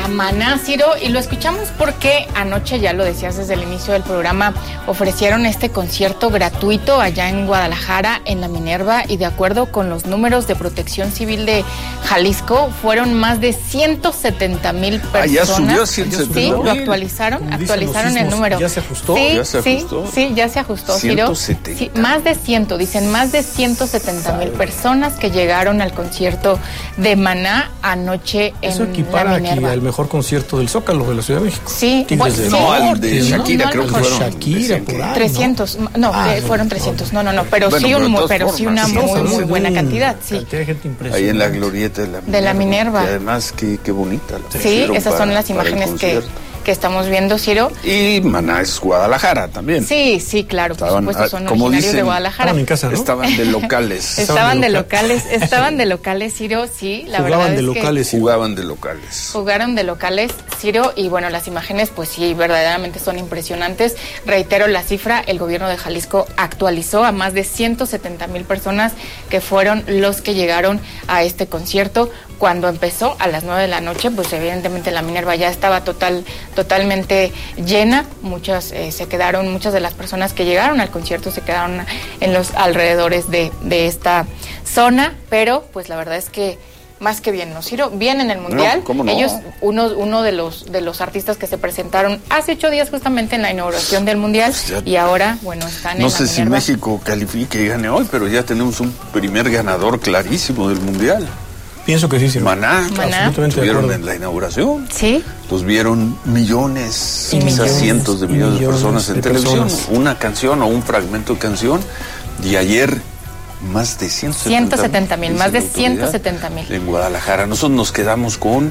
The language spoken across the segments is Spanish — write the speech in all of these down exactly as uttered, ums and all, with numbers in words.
a Maná, Ciro, y lo escuchamos porque anoche, ya lo decías desde el inicio del programa, ofrecieron este concierto gratuito allá en Guadalajara, en la Minerva, y de acuerdo con los números de Protección Civil de Jalisco, fueron más de ciento setenta mil personas. Ah, ya subió a ciento setenta mil. Sí, lo actualizaron, actualizaron el número. ¿Ya se ajustó? Sí, ¿Ya se ajustó? Sí, sí, ya se ajustó, Ciro. Sí, más de cien, dicen, más de ciento setenta mil personas que llegaron al concierto de Maná anoche en Eso equipara la Minerva. Aquí al mejor concierto del Zócalo de la Ciudad de México. Sí, Tigres de sí. No, al de Shakira, no, creo no, que no, fueron Shakira, por ahí, trescientos, no, Ah, eh, no, fueron no, trescientos, no, no. no, no, pero Bueno, sí, pero un, de todas pero sí una formas, muy, sí, muy sí, buena un- cantidad, sí. cantidad de gente impresionante. Ahí en la glorieta de la Minerva. De la Minerva. Y además, qué, qué bonita. La Sí, pusieron esas para- son las para el imágenes que, concierto. que estamos viendo, Ciro. Y Maná es Guadalajara también. Sí, sí, claro, Estaban, por supuesto, son ah, como originarios de dicen, Guadalajara. Estaban en casa, ¿no? Estaban de locales. Estaban de loca- locales, estaban de locales, Ciro, sí, la Jugaban verdad de es locales. que Jugaban de locales. jugaron de locales, Ciro, y bueno, las imágenes pues sí, verdaderamente son impresionantes. Reitero la cifra, el gobierno de Jalisco actualizó a más de ciento setenta mil personas que fueron los que llegaron a este concierto. Cuando empezó a las nueve de la noche, pues evidentemente la Minerva ya estaba total, totalmente llena. Muchas eh, se quedaron, muchas de las personas que llegaron al concierto se quedaron en los alrededores de, de esta zona, pero pues la verdad es que más que bien, ¿no, Ciro? Bien en el Mundial. No, ¿cómo no? Ellos, uno, uno de los de los artistas que se presentaron hace ocho días justamente en la inauguración del Mundial, Pues ya, y ahora, bueno, están no en sé la si Minerva. México califique y gane hoy, pero ya tenemos un primer ganador clarísimo del Mundial. Pienso que sí, sí. Maná. Maná. Absolutamente de Estuvieron acuerdo. en la inauguración. Sí. Los vieron millones, Y quizás millones, cientos de y millones de millones personas en de televisión. personas. Una canción o un fragmento de canción. Y ayer más de ciento setenta mil, más de ciento setenta mil. En Guadalajara. Nosotros nos quedamos con...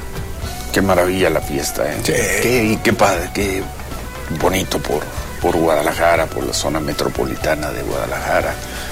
Qué maravilla la fiesta, ¿eh? Sí. Qué, qué padre, qué bonito por, por Guadalajara, por la zona metropolitana de Guadalajara.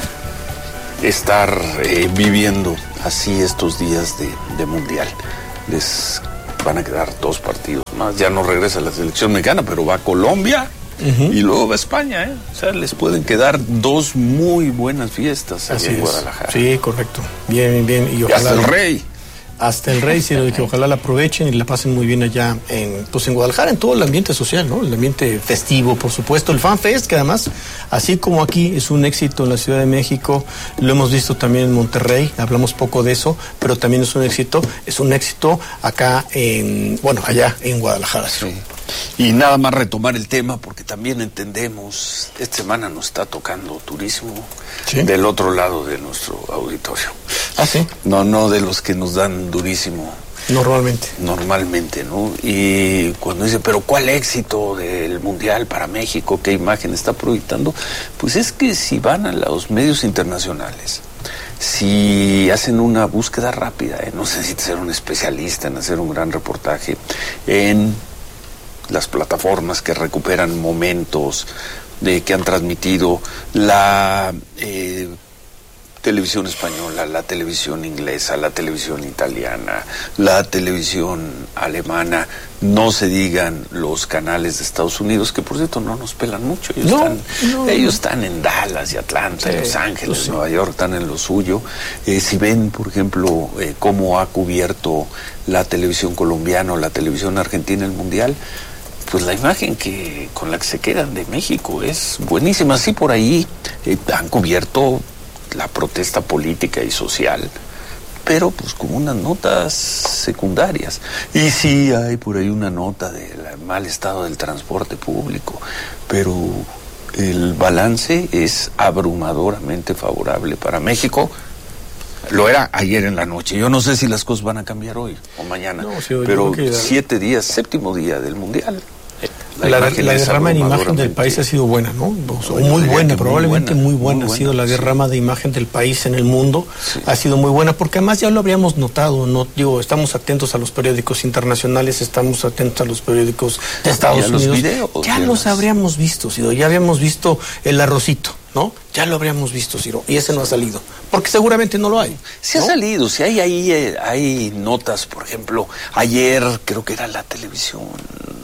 Estar eh, viviendo así estos días de, de Mundial. Les van a quedar dos partidos más. Ya no regresa la selección mexicana, pero va a Colombia uh-huh. y luego va a España, ¿eh? O sea, les pueden quedar dos muy buenas fiestas allá en Guadalajara. Sí, correcto. Bien, bien. Y, y ojalá hasta el Rey. Hasta el Rey, sí, que ojalá la aprovechen y la pasen muy bien allá en, pues en Guadalajara, en todo el ambiente social, ¿no? El ambiente festivo, por supuesto. El Fan Fest, que además, así como aquí es un éxito en la Ciudad de México, lo hemos visto también en Monterrey, hablamos poco de eso, pero también es un éxito, es un éxito acá en, bueno, allá en Guadalajara. Sí. Y nada más retomar el tema, porque también entendemos, esta semana nos está tocando turismo, ¿sí?, del otro lado de nuestro auditorio. Ah, sí. No, no de los que nos dan durísimo. Normalmente. Normalmente, ¿no? Y cuando dice, pero ¿cuál éxito del Mundial para México? ¿Qué imagen está proyectando? Pues es que si van a los medios internacionales, si hacen una búsqueda rápida, ¿eh? No necesita ser un especialista en hacer un gran reportaje, en las plataformas que recuperan momentos de que han transmitido la eh, televisión española, la televisión inglesa, la televisión italiana, la televisión alemana, no se digan los canales de Estados Unidos, que por cierto no nos pelan mucho. Ellos, no, están, no, ellos están en Dallas y Atlanta, sí, en Los Ángeles, sí, Nueva York, están en lo suyo. Eh, si ven, por ejemplo, eh, cómo ha cubierto la televisión colombiana o la televisión argentina el Mundial, pues la imagen que con la que se quedan de México es buenísima. Sí, por ahí eh, han cubierto la protesta política y social, pero pues con unas notas secundarias. Y sí hay por ahí una nota del mal estado del transporte público, pero el balance es abrumadoramente favorable para México. Lo era ayer en la noche. Yo no sé si las cosas van a cambiar hoy o mañana, no, sí, pero siete días, séptimo día del Mundial. La, la, la derrama en imagen del país ha sido buena, ¿no? O sea, muy buena, probablemente muy buena, muy buena. Muy buena ha sido la derrama sí. de imagen del país en el mundo, sí. ha sido muy buena, porque además ya lo habríamos notado, no digo, estamos atentos a los periódicos internacionales, estamos atentos a los periódicos de Estados Unidos. Los videos, ya los habríamos visto, Ciro, ya habíamos visto el arrocito, ¿no? Ya lo habríamos visto, Ciro, y ese no ha salido, porque seguramente no lo hay. Sí, ¿no? Ha salido, sí hay ahí, eh, hay notas, por ejemplo, ayer creo que era la televisión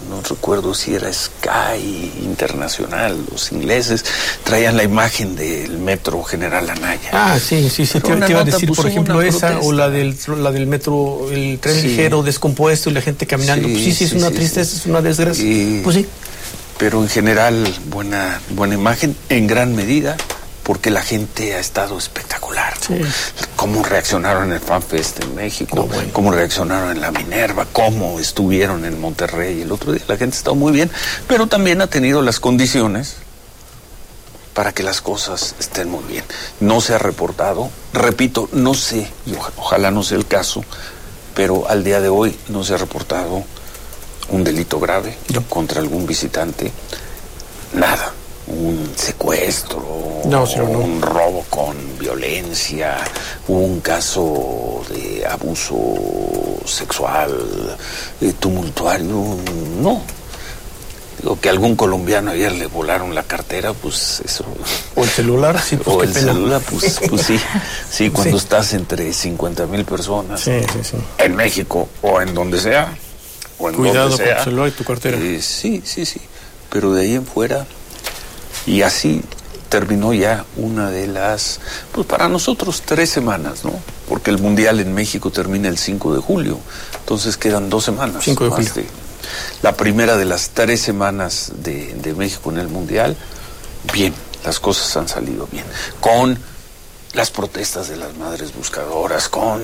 no recuerdo si era Sky Internacional, los ingleses, traían la imagen del metro General Anaya. Ah, sí, sí, sí, te, te iba a decir, por ejemplo, esa protesta. O la del, la del metro, el tren sí. ligero descompuesto y la gente caminando. Sí, pues sí, sí, es sí, una sí, tristeza, sí. es una desgracia. Y, pues sí. Pero en general, buena, buena imagen, en gran medida, porque la gente ha estado espectacular. Sí. Cómo reaccionaron en el FanFest en México, no, bueno. cómo reaccionaron en la Minerva, cómo estuvieron en Monterrey el otro día. La gente ha estado muy bien, pero también ha tenido las condiciones para que las cosas estén muy bien. No se ha reportado, repito, no sé, y oja, ojalá no sea el caso, pero al día de hoy no se ha reportado un delito grave no. contra algún visitante, nada. Un secuestro, no, sí, no. un robo con violencia, un caso de abuso sexual eh, tumultuario, no. Digo que a algún colombiano ayer le volaron la cartera, pues eso. O el celular, sí, pues o el pena. celular, pues, pues sí, sí, cuando sí. estás entre cincuenta mil personas sí, sí, sí. en México o en donde sea, o en Cuidado donde sea, con el celular y tu cartera. Eh, sí, sí, sí, pero de ahí en fuera. Y así terminó ya una de las, pues para nosotros tres semanas, ¿no? Porque el Mundial en México termina el cinco de julio, entonces quedan dos semanas. cinco de julio. De, la primera de las tres semanas de, de México en el Mundial, bien, las cosas han salido bien. Con las protestas de las madres buscadoras, con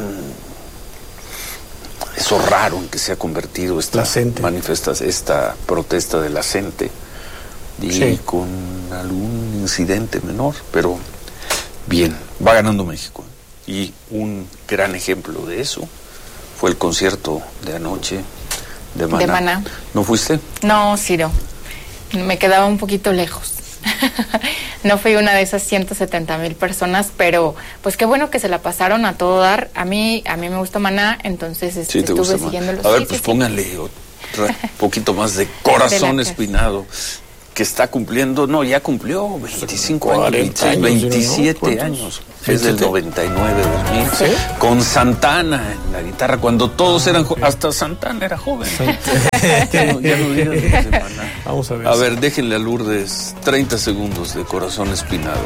eso raro en que se ha convertido esta manifestación, esta protesta de la gente. Y sí. con algún incidente menor, pero bien, va ganando México. Y un gran ejemplo de eso fue el concierto de anoche de Maná. De Maná. ¿No fuiste? No, Ciro, me quedaba un poquito lejos. No fui una de esas ciento setenta mil personas, pero pues qué bueno que se la pasaron a todo dar. A mí, a mí me gusta Maná, entonces este, sí, estuve siguiéndolo. A ver, sí, pues sí, pónganle sí. un poquito más de Corazón de Espinado. Que está cumpliendo, no, ya cumplió veinticinco años, veintiséis, veintisiete ¿no? años. Es del noventa y nueve, dos mil. ¿Sí? Con Santana en la guitarra, cuando todos eran jóvenes. Hasta Santana era joven. ya no, ya no digas de semana. Vamos a ver. A ver, déjenle a Lourdes treinta segundos de Corazón Espinado.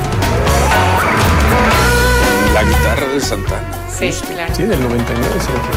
La guitarra de Santana. Sí, claro. Sí, del noventa y nueve.